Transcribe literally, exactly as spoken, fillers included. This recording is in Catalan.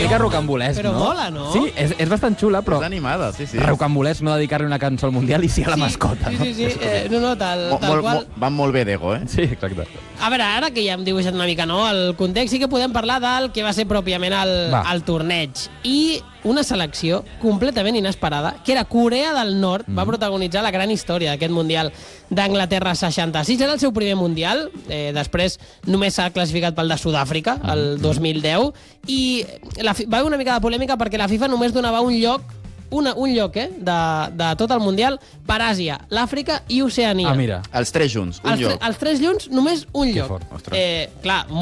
mica rocambolesc, Però no? mola, no? Sí, és, és bastant xula, però... És animada, sí, sí. Rocambolesc no dedicar-li una cançó al Mundial i sí a la Sí, mascota, sí, no? sí, sí. Eh, no, no, tal, Mo- tal molt, qual. mo- van molt bé d'ego, eh? Sí, exacte. A veure, ara que ja hem dibuixat una mica, no?, el context, sí que podem parlar del que va ser pròpiament el, Va. el torneig. I una selecció completament inesperada, que era Corea del Nord, Mm. va protagonitzar la gran història d'aquest Mundial d'Anglaterra seixanta-sis. Era el seu primer Mundial, eh, després només s'ha classificat pel de Sud-àfrica, el dos mil deu, i la, fi- va haver una mica de polèmica perquè la FIFA només donava un lloc una, un lloc eh, de, de tot el Mundial per Àsia, l'Àfrica i Oceania. Ah, mira. Els tres junts, un Els, tre- lloc. els tres junts, només un Que lloc. fort, ostres. Eh, clar,